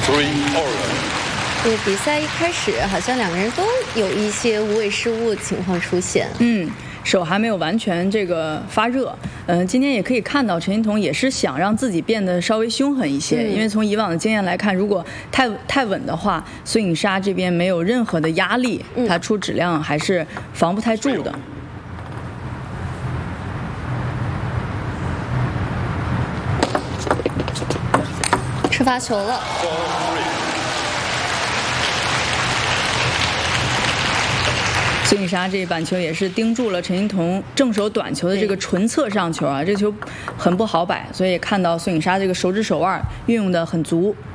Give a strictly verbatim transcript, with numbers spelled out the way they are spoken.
这个比赛一开始，好像两个人都有一些无谓失误的情况出现。 嗯，手还没有完全这个发热。嗯、呃，今天也可以看到陈欣桐也是想让自己变得稍微凶狠一些，嗯、因为从以往的经验来看，如果太太稳的话，孙颖莎这边没有任何的压力，嗯、她出质量还是防不太住的。 吃发球了。 孙颖莎这板球也是盯住了陈欣桐正手短球的这个纯侧上球啊，这球很不好摆，所以看到孙颖莎这个手指手腕运用的很足。